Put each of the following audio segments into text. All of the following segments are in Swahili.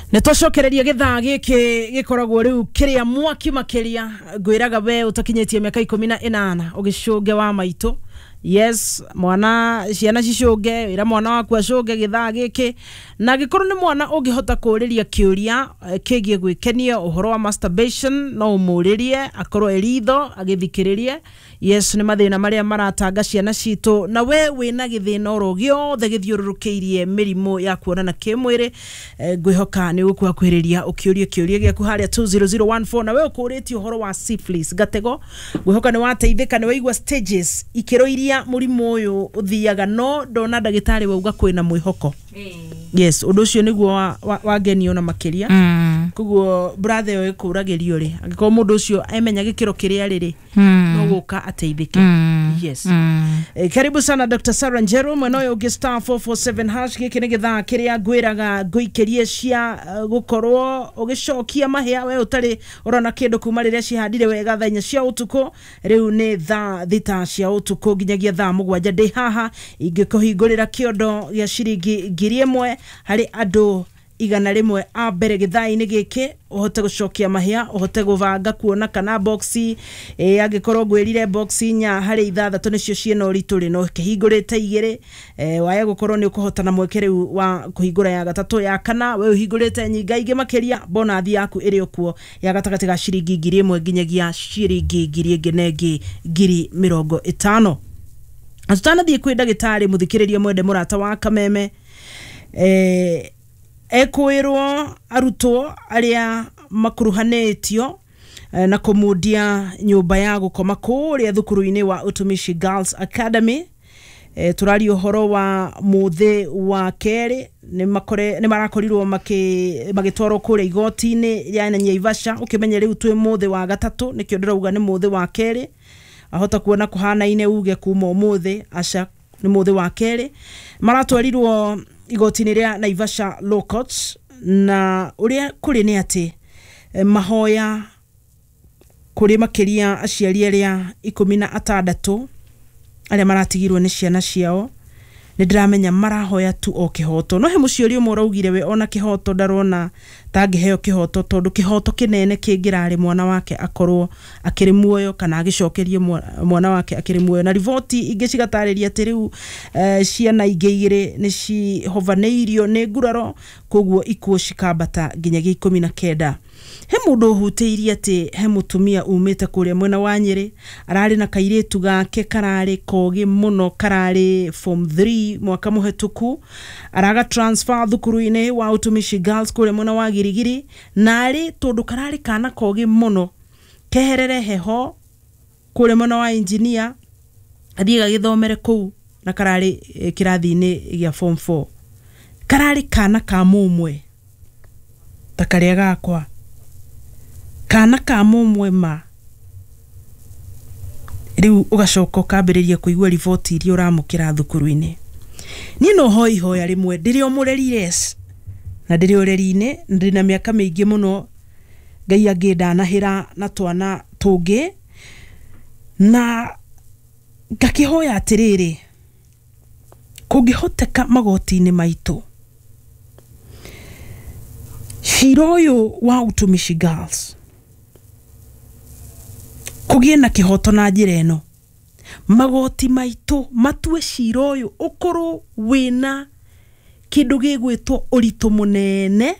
Nitwacokereria githaa giki gikoragwo riu kiria mwaki makiria ngwiraga we utakinyetie miaka 18 ugicunge wa maitu. Yes, mwana ciana cicunge ira mwana waku acunge githaa giki na gikorwo ni mwana ungihota kuriria kiuria kigie gwikenia uhoro wa masturbation no umuririe akorwo eritho agithikiririe. Yes, ni mathina maria maratanga ciana citu na we wina githina oro giothe githiururukiirie mirimo ya kuonana kimwiri ngwihoka ni gukwa kwiriria ukiuria kiuria giaku haria 20014 na we ukuritie uhoro wa syphilis gatego ngwihoka ni wateithika ni waigwa stages ikiroiria murimu uyu uthiaga no ndona ndagitari wauga kwina mwihoko. Yes, undu ucio niguo wagenio na makiria. Kuguo brother we kuragerio ri angiko mundu ucio amenya gikiro kiria riri no guka ateithike. Yes. Karibu sana Dr. Sarah Njeru mwenoyo ugi star 447 hash giki ni githaa kiria ngwiraga nguikerie cia gukorwo ugicokia mahia we utari urona kindu kuma riria cihandire wega thanya cia utuko riu ni thaa thita cia utuko ginyagia thaa mugwanja ndi haha ingikuhingurira kiondo gia ciringi 1000 hari andu igana rimwe a mbere githai-ini giki uhote gucokia mahia uhote guvanga kuona kana boxi agikorwo gwirire boxi nya hari ithathatũ nicio ciena uritu rino kihingurite igiri waye gukorwo ni ukuhotana mwekere wa kuhingura ya gatatu ya kana we uhingurite nyinga ingi makiria bonathi yaku iri okuo ya gatagati ga ciringi 1000 ginyagia ciringi 50,000 atanathie kwi ndagitari muthikiririe mwende murata wa Kameme ekwirwo arutwo aria makuruhanetio na kumudia nyumba ya gukoma kuria thukuru-ini wa Utumishi Girls Academy. Turari uhoro wa muthe wa keri ni marakorirwo magitwaro kuria igoti-ini ya Naivasha ukimenya riu twi muthe wa gatatu nikio ndirauga ni muthe wa keri ahota kuona kuhana ine uge kuma muthe aca ni muthe wa keri maratwarirwo igoti-ini ria Naivasha Law Courts na uria kuri ni ati mahoya kuri makiria aciari aria 16 aria maratigirwo ni ciana ciao ni ndiramenya marahoya tu o kihoto no he muciori umwe raugire we ona kihoto ndarona tangiheo kihoto tondu kihoto kinene kingirari mwana wake akorwo akiri muoyo kana agicokerie mwana wake akiri muoyo na rivoti ingi cigatariria ati riu ciana ingigire ni cihovaneirio ni nguraro koguo ikuo cikambata ginyagia 19. He mundu huteirie ati he mutumia umite kuria mwena wa Nyeri arari na kairetu gake karari kogi muno karari form 3 mwaka muhetuku araga transfer thukuru-ini wa Utumishi Girls kuria mwena wa Girigiri nari tondu karari kana kogi muno keherere heho kuria mwena wa engineer athiga githomere kuu na karari kirathi-ini gia form 4 karari kana ka mumwe takaria gakwa kana ka mumwe ma riu ugacoka ukambiriria kuigua rivoti iria uramukira thukuru-ini ni no hoya rimwe ndiri omurerire na ndiri oreri-ini ndina miaka mingi muno ngai angidanahira na twana tungi na ngakihoya atiriri kungihoteka magoti-ini maitu ciroyo wa Utumishi Girls kugie na kihoto na njira eno magoti maitu matue ciroyo ukoro wina kindu gigwitwo uritu munene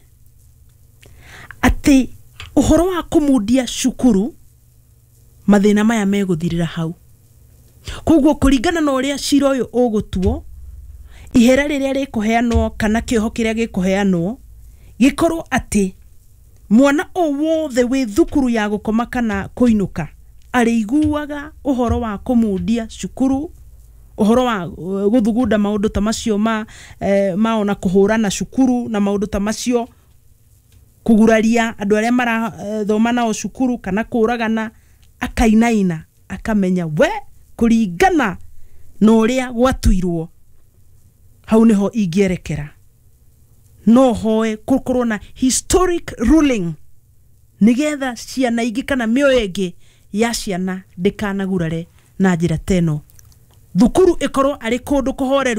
ati uhoro wa kumudia cukuru mathina maya meguthirira hau koguo kuringana na uria ciroyo ugutuo ihera riria rikuheanwo kana kiho kiria gikuheanwo gikorwo ati mwana o wothe wi thukuru ya gukoma kana kuinuka ariguaga uhoro wa kumudia cukuru uhoro wa guthugunda maundu ta macio maona kuhurana cukuru na maundu ta macio kuguraria andu aria marathoma nao cukuru kana kuragana akainaina akamenya we kuringana no ria gwatuirwo hau niho ingierekera no hoe kukorwo na historic ruling nigetha ciana ingi kana mioyo ingi ya ciana ndikanagurare na njira teno thukuru ikorwo ari kundu kuhoreru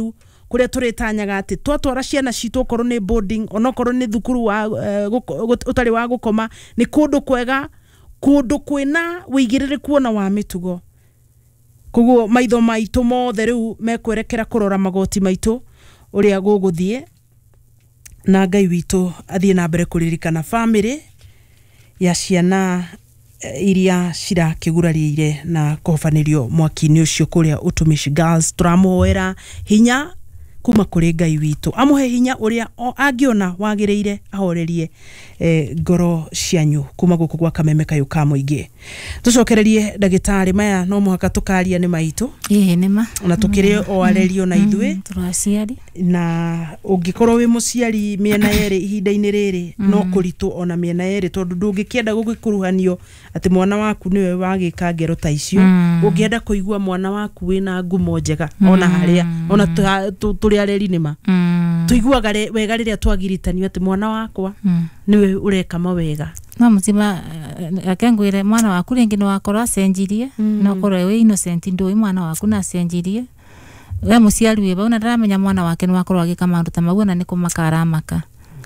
kuria turitanyaga ati twatwara ciana citũ korwo ni boarding onokorwo ni thukuru wa utari wa gukoma ni kundu kwega kundu kwina wigiririku ona wa mitugo kuguo maitho maitu mothe riu mekwerekera kurora magoti maitu uria guguthie na Ngai witu athie na mbere kuririkana family ya ciana iria cirakigurarire na kofanirio mwaki-ini ucio kuria Utumishi Girls. Turamuhoera hinya kuma kuri Ngai witu, amuhe hinya uria angiona wagiriire ahorerie ngoro cianyu kuma guku gwa Kameme Kayu ka Muingi. Tucokererie ndagitari maya no muhaka tukaria ni maitu nima na tukire o arerio na ithwe turaciari na ungikorwo wi muciari miena yeri ihinda-ini riri no kuritu ona miena yeri tondu ndungikienda gugikuruhanio ati mwana waku niwe wagika ngero ta icio ungienda kuigua mwana waku wina ngumo njega ona haria ona turi areri nima tuiguaga wega riria twagiritanio ati mwana wakwa niwe ureka mawega no mutima akengwire mwana waku ringi no akora acenjirie no korwo we innocent ndui mwana waku na acenjirie we muciari we bauna ndaramenya mwana wake no akorwo agika maundu ta maguo na niko makaramaka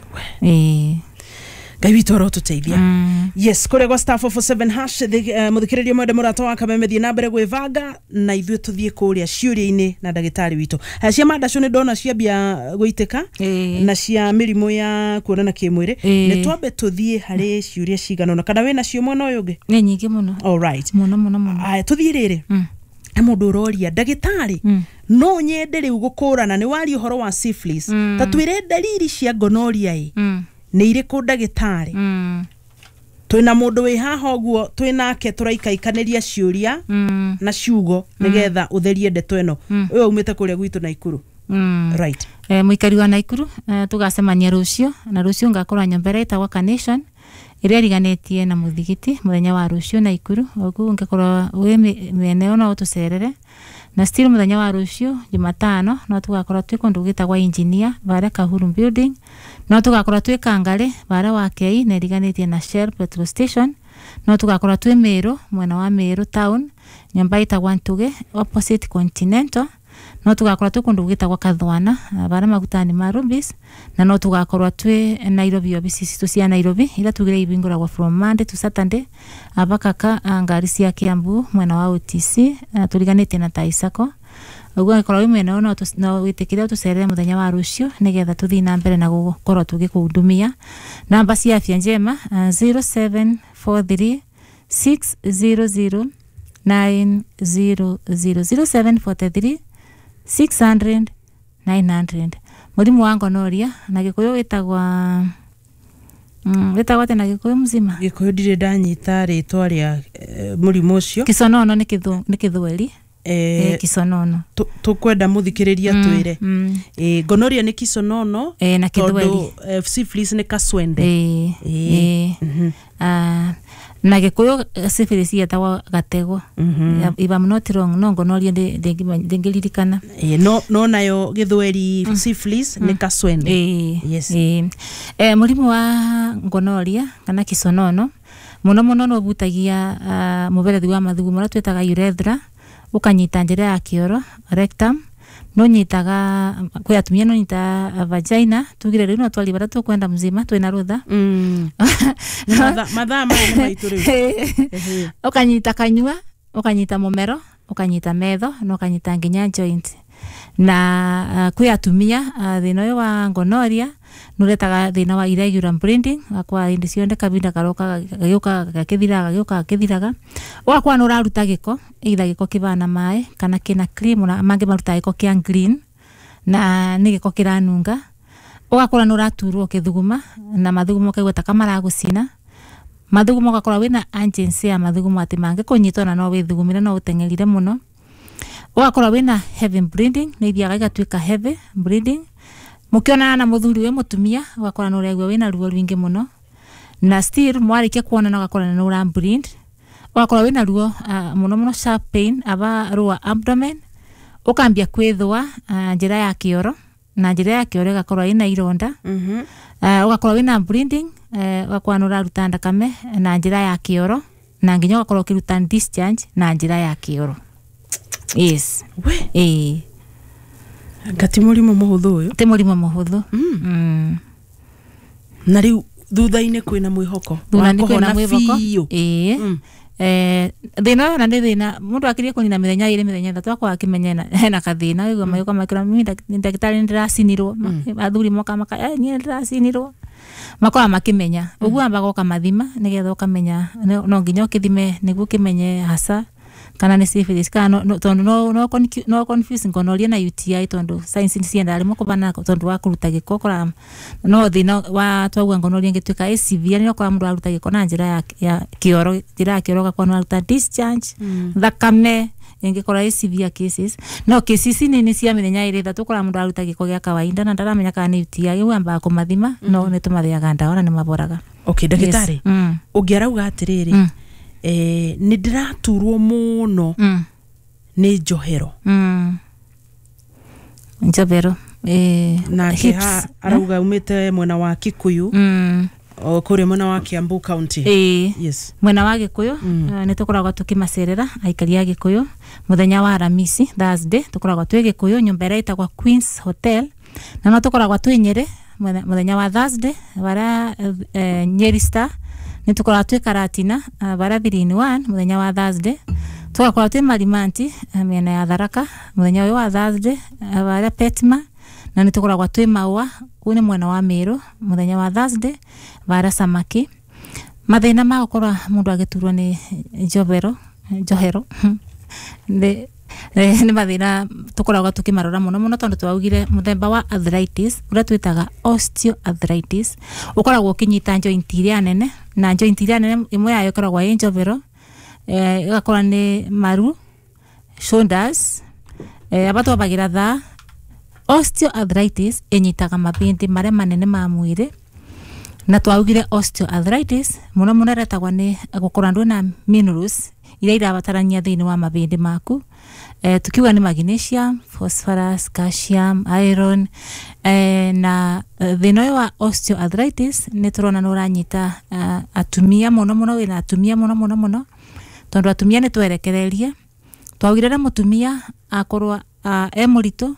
Ngai witu arotuteithia. Yes, kore gwa star 447 hash muthikiriria mwende murata wa Kameme thie na mbere gwivanga na ithwe tuthie kuria ciuria-ini na ndagitari witu. Cia madacu ni ndona ciambia guitika na cia mirimu ya kuonana kimwiri ni twambe tuthie hari ciuria cigana na kana wina cio mwena uyu ungi ni nyingi muno. All right, muno tuthie riri mundu uroria ndagitari no nyende riu gukurana ni wari uhoro wa syphilis ta twire dalili cia gonorrhea ni iriku ndagitari twina mundu wi haha guo twinake turaikaikaniria ciuria na ciugo nigetha utherie ndeto eno uyo umite kuria gwitu Naikuru. Right, muikari wa Naikuru tugacemania rucio na rucio ngakora nyombera itagwa Carnation iria riganetie na muthigiti muthenya wa rucio Naikuru ogu ngakora we meneo no tucerere na still muthenya wa rucio Jumatano no tugakora twi kundu gitagwa Engineer bara Kahuru Building no tugakora twi Kangare bara wa Kei na riganetie na Shell Petrol Station no tugakora twi Meru mwena wa Meru Town nyumba itagwa Ntuge opposite Continental no tugakora twi kundu gitagwa Kathwana bara magutani ma Rubis na no tugakora twi Nairobi obisi tu cia Nairobi ila tugire ibinguragwa from Monday to Saturday abakaka ngari cia Kiambu mwena wa OTC turiganite na Taisako uguo ngakora we mwena no witikire tucerere muthenya wa rucio nigetha tuthii na mbere na gukorwo tugikundumia namba cia afya njema 0743 600 900 0743 600 900 murimu wa gonorrhea na gikuyu witagwa tena gikuyu mzima gikuyu ndire ndanyita ritwa ria murimu ucio kisonono ni kithweli kisonono tukwenda muthikiriria twire gonorrhea ni kisonono na kithweli syphilis ni kaswende na gikuyu syphilis yetagwa gatego if I'm not wrong no gonorrhea ndingilirikana no nayo githweli syphilis ni kaswende. Yes, murimu wa gonorrhea kana kisonono muno no butagia muberethi wa mathugumo ra twetaga urethra ukanyita njira ya kioro rectum no nyitaga kwa atumia no nyita vagina tugire riu no twali bara tukwenda mzima twina rutha madha maitu riu ukanyita kanyua ukanyita mumero ukanyita metho no ukanyita nginya joint na kwa atumia thina uyu wa gonorrhea nuretaga thina wa irregular bleeding akwa indi cionde kabinda karoka gakithiraga wakwa no raruta giko either giko kibana mai kana kina cream na mange maruta giko kia green na ni giko kiranunga ugakora no raturwo kithuguma na mathugumo kaigweta kamara gucina mathugumo gakora wina urgency ya mathugumo ati mange kunyitwa na no withugumira no utengerire muno ugakora wina heavy bleeding ni thiaga igatwika heavy bleeding mukiona na muthuri we mutumia ugakora no regwa wina ruo rwingi muno na still mwarikia kuona na ugakora no ura bleed ugakora wina ruo muno sharp pain aba ruo abdomen ukambia kwithwa njira ya kioro na njira ya kioro gakora ina ironda ugakora wina bleeding ugakora no raruta ndakame na njira ya kioro na nginya ugakora kiruta discharge na njira ya kioro. Yes. Gati murimo muhuthu uyu ti murimo muhuthu na riu thutha-ini kwina mwihoko thutha-ini kwina mwihoko thina na thina mundu akirie kunina mithenya iri mithenya ithatu akwa akimenya hena kathina igwa mayuka makira mimi ndagitari ndiracinirwo athuri moka maka ni ndiracinirwo makora makimenya ugu amba goka mathima nigetha ukamenya no nginya ukithime niguo kimenye hasa kana ni syphilis kana tondu no confusing gonorrhea na UTI tondu science ni cienda ari mukubana tondu wa kuruta giko kora no thina wa twagwa gonorrhea ngituika ACV ni okora mundu aruta giko na njira ya kioro njira ya kioro kwa no aruta discharge thakame ingikora ACV cases no cases ni cia mithenya iri thatu kora mundu aruta giko gya kawaida na ndaramenya kana ni UTI iwe amba kumathima no ni tumathiaga ndawa na ni maboraga. Okay, ndagitari ungiarauga atiriri ni ndiraturwo muno ni njohero njobero na kiha arauga umite mwena wa Kikuyu kuri mwena wa Kiambu County yes mwena wa Gikuyu ni tukoragwa tukimacerera aikari ya Gikuyu muthenya wa Aramisi Thursday tukoragwa twi Gikuyu nyumba ira itagwa Queen's Hotel na no tukoragwa twi Nyeri muthenya wa Thursday bara Nyeri Star ni tukoragwa twi Karatina bara 3-in-1 muthenya wa Thursday tukoragwa twi Marimanti miena ya Tharaka muthenya wa Thursday bara Petma na ni tukoragwa twi Maua kune mwena wa Meru muthenya wa Thursday bara Samaki mathina ma gukora mundu agiturwo ni njohero ni mathina tukoragwa tukimarora muno tondu twaugire muthemba wa arthritis uria twitaga osteoarthritis ukoragwa ukinyita joint iria nene na joint iria nene imwe yayo ikoragwa njovero igakora ni maru shoulders abato bagira tha osteoarthritis inyitaga mabindi maria manene ma mwiri na twaugire osteoarthritis muno retagwa ni gukora ndu na minerals iria irabatarania thiini wa mabindi maku tukiwa ni magnesium, phosphorus, calcium, iron na thina wa osteoarthritis ni turona nuranyita atumia muno wina atumia muno tondu atumia ni twerekererie twagirira mutumia akorwa murito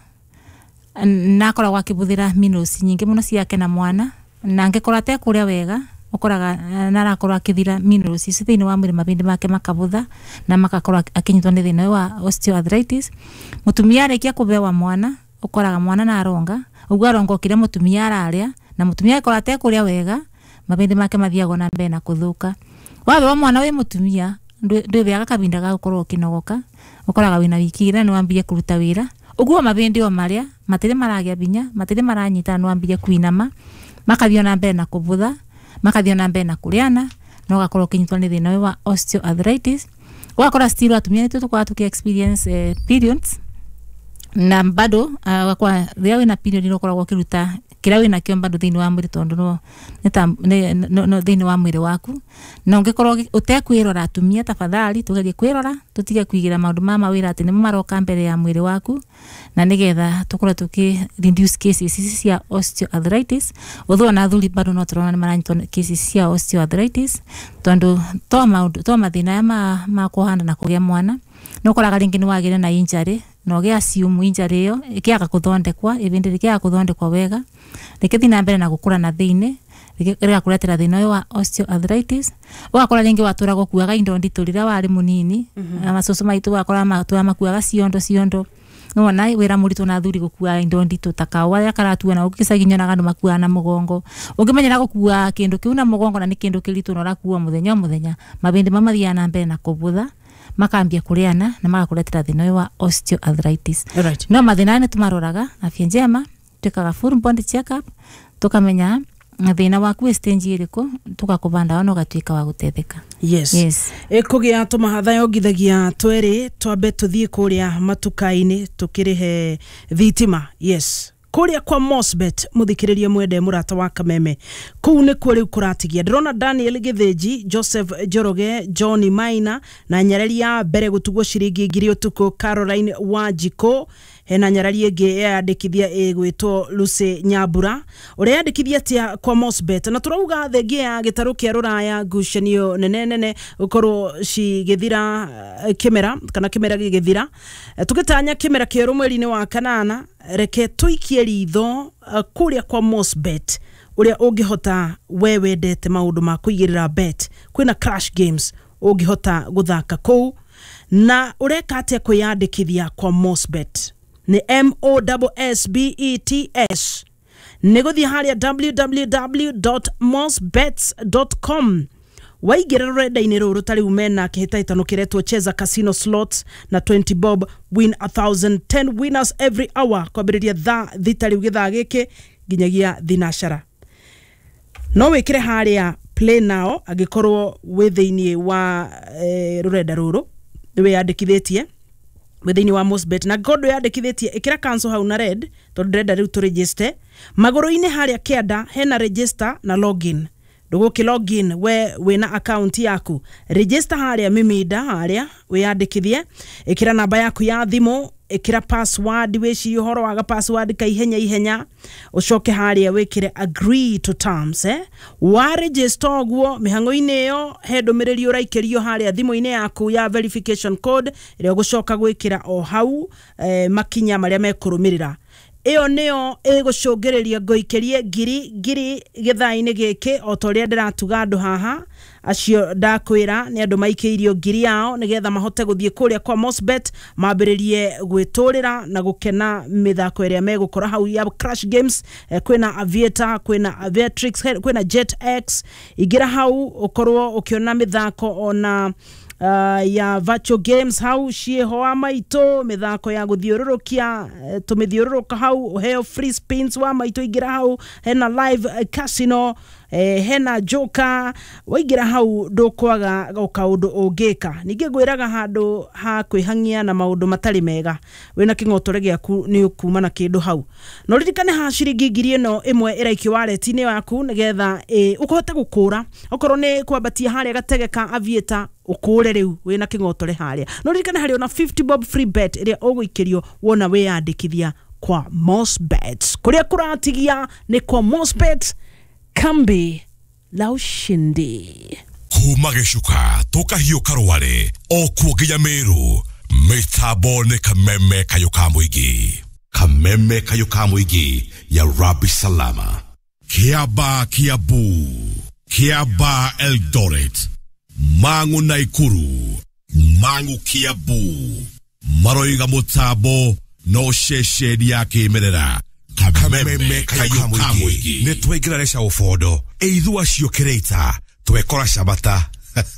na akoragwa akibuthira minerals nyingi muno ciake na mwana na ngikora te kuria wega ukoraga narakorwa akithira minerals ici thiini wa mwiri mabindi make makabutha na makakorwa akinyitwo ni thina wa osteoarthritis mutumia arikia kubewa mwana ukoraga mwana na aronga ugu aronga kire mutumia araria na mutumia ikora te kuria wega mabindi make mathiago na mbere na kuthuka wabewa mwana we mutumia ndwebeaga kabinda ga gukorwo kinogoka ukoraga wina wiki ira ni wambie kuruta wira ugu mabindi o maria matire maragia binya matire maranyita ni wambie kuinama makathio na mbere na kubutha makathio na mbere na kuriana no gakorwo kinyitwa ni thina wa osteoarthritis wakora still atumia ni tukwa tuki experience periods na bado kwa thia wina period no koragwo kiruta kira wina kio bado thini wa mwiri tondu no thini wa mwiri waku na ungikorwo utekwirora atumia tafadhali tugerie kwirora tutige kuigira maundu ma wira ati ni maroka mbere ya mwiri waku na nigetha tukora tuki reduce cases cia osteoarthritis utho na thuri bado no turona ni maranyitwo cases cia osteoarthritis tondu to mathina ma kuhanda na kugia mwana no koraga ringi ni wagire na injury no ge assume injury iyo ikiaga kuthondekwa ibindi ikiaga kuthondekwa wega rikithi na mbere na gukura na thiini rika kuretera thina wa osteoarthritis wakora ringi watura gukuaga indo ndito rira wari munini amasoso maitu wakora matua makuaga ciondo no na wira murito na thuri gukua indo ndito takawa yakaratua na ukisaginya na gandu makua na mugongo ungimenyera gukua kindu kiu na mugongo na ni kindu kiritu no rakua muthenya mabindi mamathia na mbere na kubutha makambia kuriana na magakuretera thina wa osteoarthritis no mathina ni tumaroraga afya njema tukaga full body check up tukamenya thina waku stage iriku tukakubanda no gatuika wa gutetheka. Yes. Kugia tumahatha yongithagia tweri twambe tuthie kuria matukaini tukirihe thitima. Yes. Kuria kwa Mosbet muthikiririe mwende murata wa Kameme kuu ni kuri kuratigia ndrona Daniel Githinji, Joseph Joroge, Johnny Maina na Nyareria mbere gutugwo ciringi ngiri utuku, Caroline Wanjiko hena nyarari ĩngĩ yandĩkithia ĩgwĩtwo Lucy Nyambura ũrĩa yandĩkithia tia kwa Mosbet na turauga thengia ya gĩtarũ kĩa rũraya ngucanio nene ukorwo cigĩthira kĩmera kana kĩmera gĩgĩthira tũgĩtanya kĩmera kĩerũ mweri-inĩ wa kanana reke tuikie ritho kũrĩa kwa Mosbet uria ungihota we wendete maundu ma kuigirira bet kwina crash games ungihota guthaka kou na ureka atia kwiyandikithia kwa Mosbet ni MOSSBETS ni guthii haria www.mosbets.com waigira rurenda-ini ruru tari umena kihitaitano kiretwo Cheza Casino Slots na 20 bob win 1010 winners every hour kwambiriria thitari ugithaa giki ginyagia thinashara no wikire haria play now agikorwo withiini wa rurenda ruru niwe yandikithitie withiini wa Mosbet na godo yandikithitie ikira cancel hau na red to rurenda riu to register magoro-ini haria kianda hena register na login nduguki login we wina account yaku register haria mimida haria wiyandikithie ikira namba yaku ya thimu ikira password weci uhoro waga password ka ihenya ucoke haria wikire agree to terms wa register ogwo mihango-ini yo hendumiriri uraikirio haria thimu-ini yaku ya verification code ire ugucoka gwikira o hau makinya maria mekurumirira iyo niyo igucungiriria ngoikerie ngiri githaa-ini giki otoria ndiratuga andu haha acio ndakwira ni andu maikeirio ngiri yao nigetha mahote guthie kuria kwa Mosbet mambiririe gwiturira na gukena mithako iria megukora hau ya crash games kwina Aviator kwina Aviatrix kwina Jet X igira hau ukorwo ukiona mithako ona ya virtual games hau cieho amaito mithako ya guthiururukia tumithiururuka hau uheo free spins wa maito igira hau hena live casino hena joker waigira hau ndukwaga okaundu ungika ninge gwiraga handu ha kwihangia na maundu matari mega wina kingotore giaku ni ukuma na kindu hau no ririkane ha ciringi ngiri ino imwe iraiki wallet-ini yaku nigetha ukohote gukura okorwo ni kwambatia haria gatege ka Aviator ukure riu wina kingotore haria no ririkane hari ona 50 bob free bet iria uguikirio wona wiyandikithia kwa Mosbet kuria kuratigia ni kwa Mosbet kambi la ushindi kuma gicuka tukahio karware o kuoginya miru mitabo ni kameme kayuka muigi ya Rabbi Salama Kiaba Kiabu Kiaba Eldoret Mangu Naikuru Mangu Kiabu Maroiga Mutabo no shesheni yake imerera kameme kayuka muigi netwegira resha ufodo eithua cio kireita twekora shabata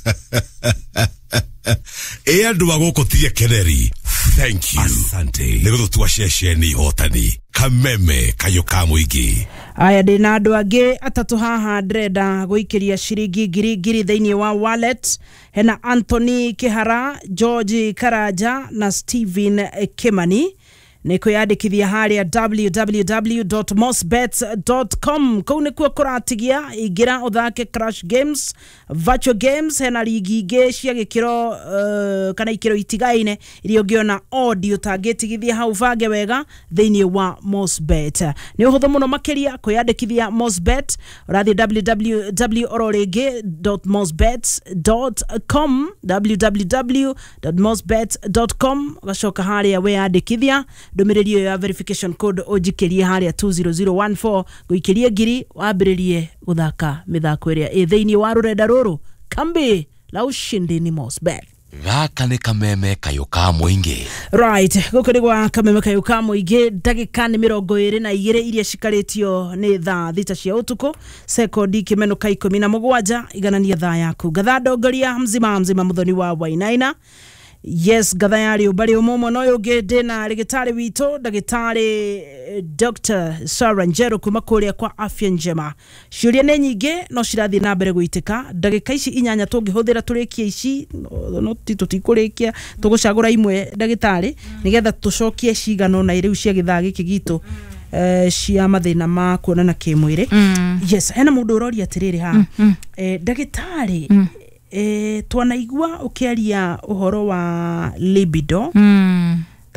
andu bagoko tie keneri thank you asante nigutu twa shesheni hotani kameme kayuka muigi aya ndina andu angi atatu haha ndrenda guikiria ciringi ngiri thiini wa wallet hena Anthony Kihara George Karaja na Steven Kimani niko yandikithia haria www.mosbets.com kune kuo kuratigia igira uthake crash games virtual games hena ligi ingi cia gikiro kana ikiro itigaine irio ngiona audio tagetigithia hau vange wega thiini wa Mosbet ni uhuthu muno makiria kuyandikithia Mosbet urathi www.mosbets.com www.mosbets.com ugacoka haria we yandikithia ndumiriri ya verification code ojikirie haria 20014 guikirie ngiri wambiririe guthaka mithako iria thiini wa rurenda ruru kambi la ushindi ni Mosbet gaka ni kameme kayuka muingi right gukurigwa kameme kayuka muingi ndagika ni 22 iria cikaritio ni thaa thita cia utuku sekondi kimenuka 17 iganania thaa yaku gatha ndongoria mzima muthoni wa Wainaina yes gathayari ubari umumo no yoge dena rigitari wito dagitari Dr. Sarah Njeru kuma kuria kwa afya njema ciuria ne nyinge no cirathi na mbere guitika dagika ici inyanya tungihuthira turikia ici no tutikurikia tugucagura imwe dagitari nigetha tucokie cigano na iriu cia githaa giki gitu cia mathina ma kuonana kimwiri yes hena mundu uroria atiriri ha dagitari twanaigua ukiaria uhoro wa libido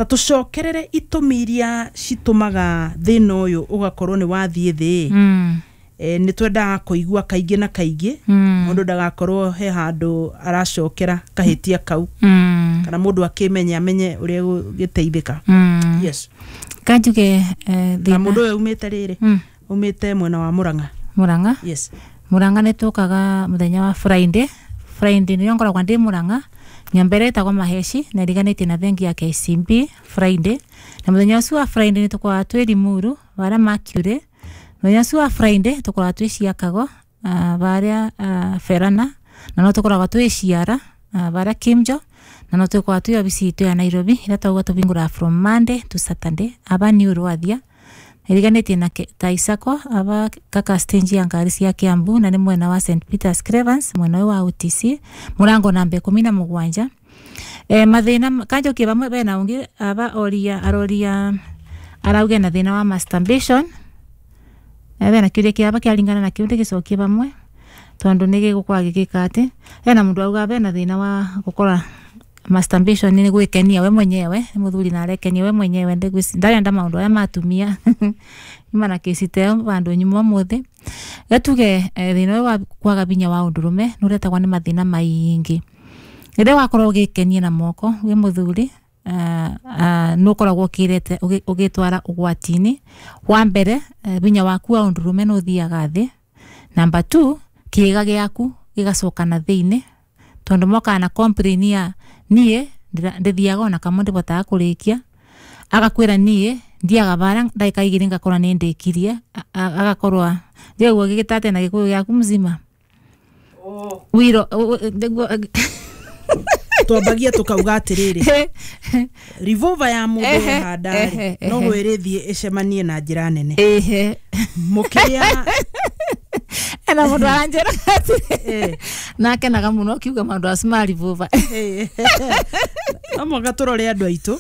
ta tucokerere itumiria citumaga thina uyu ugakorwo ni wathie thi ni twenda kuigua kaingi na kaingi mundu ndagakorwo he handu aracokera kahitia kau kana mundu akimenya amenye uria giteithika yes kanjuge thina mundu uyu umite riri umite mwena wa Murang'a yes Murang'a nitukaga muthenya wa Friday niyo ngoragwa ndi Murang'a nyambere tagwa Maheshi na riganite na thengi ya KCB Friday na muthenya ucio wa Friday nitukwa twiri muru bara Mercury muthenya ucio wa Friday tukora twiciakago baria Ferana na no tukora twiciara bara Kimjo na no tukwa twi obisitu ya Nairobi ira tagwa tubingura from Monday to Saturday aba ni urwathia iriganite na Taisako aba kaka stage ya ngari cia Kiambu na ni mwena wa St Peter's Cravens mwena wa UTC murango namba 17 mathina kanjo kiba mwe bena ungi aba aroria arauge na thina wa masturbation bena kiure kiaba kialingana na kiunde gicokie bamwe tondu nige gukwa gikikate na mundu auga bena thina wa gukora masturbation ni gwikenia we mwenyewe muthuri na arekenia we mwenyewe ndarenda maundu aya matumia imana kisite bandu nyuma mothe gatuge thina wa kwaga binya wa undurume nuretagwa ni mathina maingi ire wakorwo gikenia na moko we muthuri nukoragwo kirete ugitwara ugwatini wa mbere binya waku wa undurume no thiaga thi number 2 kiiga giaku gigacoka na thiine tondu moka na complain ya nie ndithiaga ona kamwe ndibota kurikia agakwira nie ndiaga bara ndaika igiri ngakora ni ndikirie agakorwa ndio gigitate na gikuyu yaku mzima wiro twabagia tukauga atiriri revolver ya mundu handari no gwirithie icemanie na njira nene mukiria ena mundu anjera nake naga muno kiuga mandu asma revolver amo gaturore andu aitu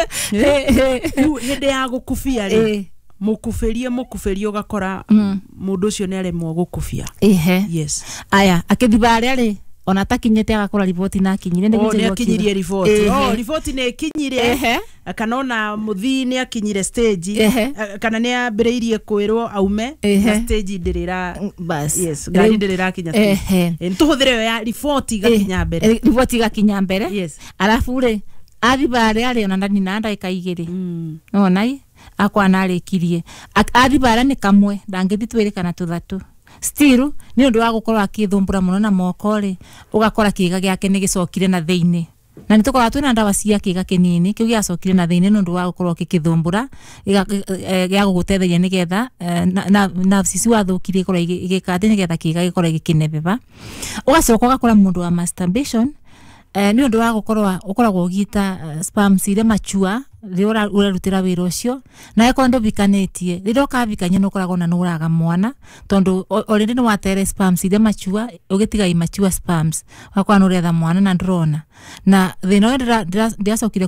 hinde ya gukufia ri mukuferie ugakora mundu ucio ni aremwo gukufia yes aya akithibare ri ona takinyete agakora ripoti na kinyire ni akinyirie ripoti ripoti ni kinyire kanona muthi ni akinyire stage kana ni ambireirie kwirwo aume na stage ndirira bas yes gari ndirira kinya ntuhuthire ya ripoti gakinya mbere ripoti gakinya mbere yes alafu ri athibare ari ona ndani na ndaika igiri onai akwa narikirie athibare ni kamwe ndangithitwirikana tuthatu still ni undu wa gukorwa akithumbura muno na moko ri ugakora kiiga giake ni gicokire na thiini na nitukora twina ndawa cia kiiga kinini kiu giacokire na thiini nundu wa gukorwa kikithumbura gia gugutetheria nigetha na sisi wathukirie korwa igikate nigetha kiiga gikorwa gikinebeba ugacoka ugakora mundu wa masturbation ni undu wa gukorwa ukoragwo ugita sperms ile machua riora urarutira wira ucio na eko ndo bikanetie riro kabikanya no koragwo na nuraga mwana tondu already no watere sperms ile machua ugitiga imachua sperms wakwa nuretha mwana na ndrona na thino ndiracokire